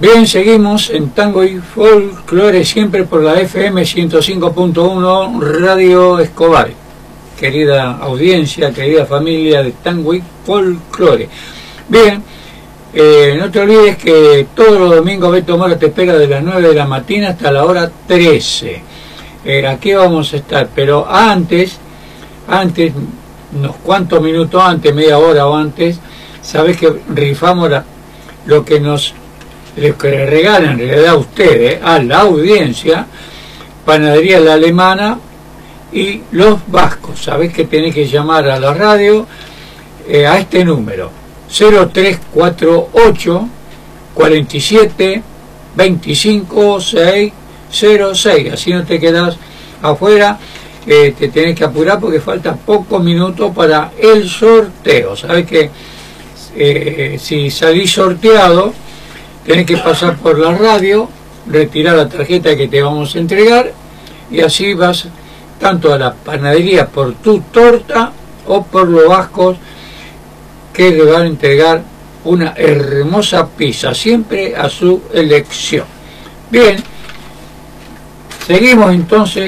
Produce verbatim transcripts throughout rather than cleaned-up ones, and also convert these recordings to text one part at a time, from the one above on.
Bien, seguimos en Tango y Folclore, siempre por la F M ciento cinco punto uno Radio Escobar. Querida audiencia, querida familia de Tango y Folclore. Bien, eh, no te olvides que todos los domingos Beto Mora te espera de las nueve de la mañana hasta la hora trece. Eh, aquí vamos a estar, pero antes, antes, unos cuantos minutos antes, media hora o antes, sabes que rifamos la, lo que nos lo que le regalan en realidad a ustedes, a la audiencia, Panadería La Alemana y Los Vascos. Sabés que tenés que llamar a la radio eh, a este número cero tres cuatro ocho, cuatro siete, veinticinco, seiscientos seis, así no te quedás afuera. Eh, te tenés que apurar porque faltan pocos minutos para el sorteo. Sabés que eh, si salís sorteado tenés que pasar por la radio, retirar la tarjeta que te vamos a entregar y así vas tanto a la panadería por tu torta o por los vascos que le van a entregar una hermosa pizza, siempre a su elección. Bien, seguimos entonces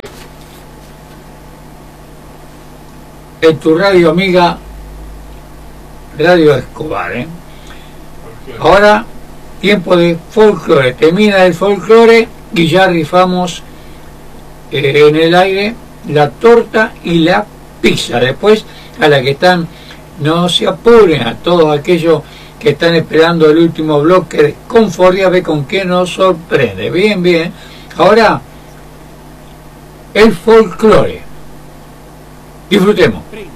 en tu radio amiga Radio Escobar, ¿eh? Ahora tiempo de folclore, termina el folclore y ya rifamos eh, en el aire la torta y la pizza. Después, a la que están, no se apuren, a todos aquellos que están esperando el último bloque de Confordia, ve con qué nos sorprende. Bien, bien. Ahora, el folclore. Disfrutemos.